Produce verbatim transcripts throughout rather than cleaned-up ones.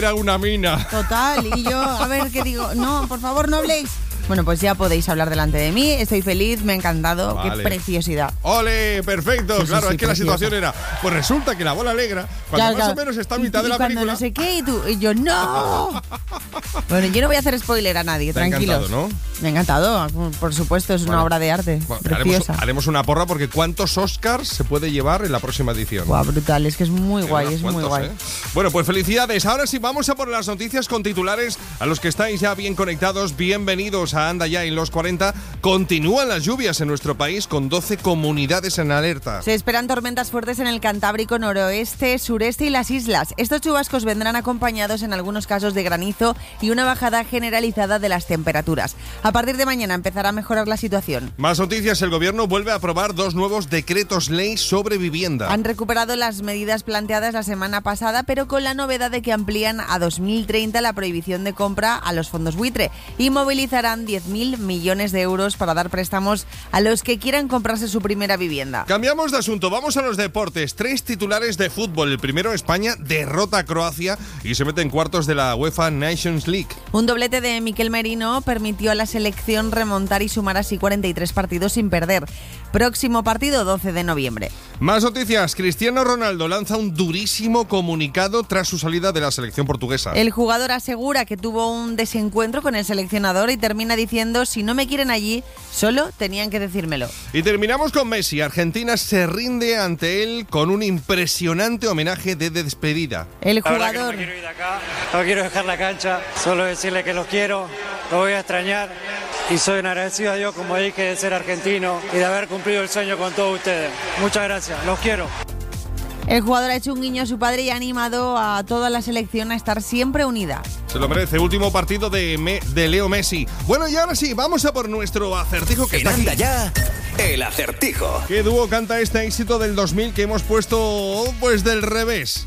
a una mina. Total, y yo, a ver, ¿qué digo? No, por favor, no habléis. Bueno, pues ya podéis hablar delante de mí. Estoy feliz, me ha encantado. Vale. Qué preciosidad. ¡Ole! Perfecto. Sí, sí, claro, sí, es que preciosa. la situación era, pues resulta que la bola negra, cuando Ya, más ya. o menos está a Y- mitad y de la cuando película... no sé qué, y tú, y yo, ¡no! Bueno, yo no voy a hacer spoiler a nadie, Te ha tranquilos. encantado, ¿no? Me ha encantado, por supuesto, es una Bueno, obra de arte. Bueno, haremos, preciosa. haremos una porra porque ¿cuántos Oscars se puede llevar en la próxima edición? Guau, brutal, es que es muy Tiene guay, unos es muy cuantos, guay. ¿eh? Bueno, pues felicidades. Ahora sí, vamos a por las noticias con titulares. A los que estáis ya bien conectados, bienvenidos a Anda Ya en los cuarenta. Continúan las lluvias en nuestro país con doce comunidades en alerta. Se esperan tormentas fuertes en el Cantábrico, noroeste, sureste y las islas. Estos chubascos vendrán acompañados en algunos casos de granizo y una bajada generalizada de las temperaturas. A partir de mañana empezará a mejorar la situación. Más noticias. El gobierno vuelve a aprobar dos nuevos decretos ley sobre vivienda. Han recuperado las medidas planteadas la semana pasada, pero con la novedad de que amplían a dos mil treinta la prohibición de compra a los fondos buitre y movilizarán diez mil millones de euros para dar préstamos a los que quieran comprarse su primera vivienda. Cambiamos de asunto, vamos a los deportes. Tres titulares de fútbol. El primero, España derrota a Croacia y se mete en cuartos de la UEFA Nations League. Un doblete de Miquel Merino permitió a la selección remontar y sumar así cuarenta y tres partidos sin perder. Próximo partido, doce de noviembre. Más noticias. Cristiano Ronaldo lanza un durísimo comunicado tras su salida de la selección portuguesa. El jugador asegura que tuvo un desencuentro con el seleccionador y termina diciendo: si no me quieren allí, solo tenían que decírmelo. Y terminamos con Messi. Argentina se rinde ante él con un impresionante homenaje de despedida. El La verdad que jugador... no me quiero ir de acá, no quiero dejar la cancha, solo decirle que los quiero, los voy a extrañar y soy un agradecido a Dios, como dije, de ser argentino y de haber cumplido el sueño con todos ustedes. Muchas gracias, los quiero. El jugador ha hecho un guiño a su padre y ha animado a toda la selección a estar siempre unida. Se lo merece. Último partido de, Me- de Leo Messi. Bueno, y ahora sí, vamos a por nuestro acertijo que En está aquí. Anda Ya, el acertijo. ¿Qué dúo canta este éxito del dos mil que hemos puesto pues del revés?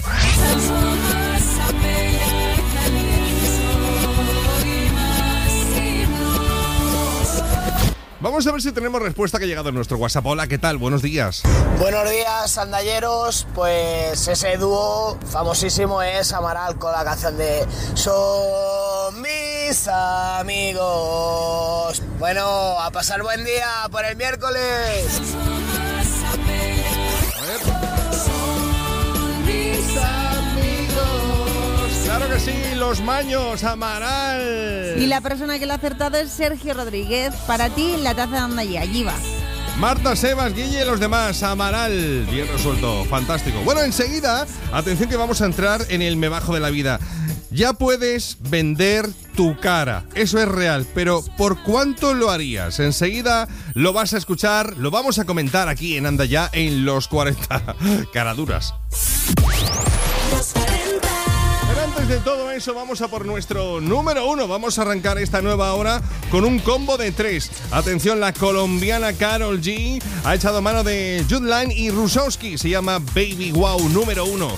Vamos a ver si tenemos respuesta que ha llegado en nuestro WhatsApp. Hola, ¿qué tal? Buenos días. Buenos días, andalleros. Pues ese dúo famosísimo es Amaral con la canción de Son mis amigos. Bueno, a pasar buen día por el miércoles. Claro que sí, los maños, Amaral. Y la persona que lo ha acertado es Sergio Rodríguez. Para ti, la taza de Anda Ya, allí va. Marta, Sebas, Guille y los demás. Amaral. Bien resuelto. Fantástico. Bueno, enseguida, atención que vamos a entrar en el me bajo de la vida. Ya puedes vender tu cara. Eso es real. Pero ¿por cuánto lo harías? Enseguida lo vas a escuchar, lo vamos a comentar aquí en Anda Ya en los cuarenta. Caraduras. Pero antes de todo eso, vamos a por nuestro número uno. Vamos a arrancar esta nueva hora con un combo de tres. Atención, la colombiana Karol G ha echado mano de Jude Line y Rusowski. Se llama Baby Wow número uno.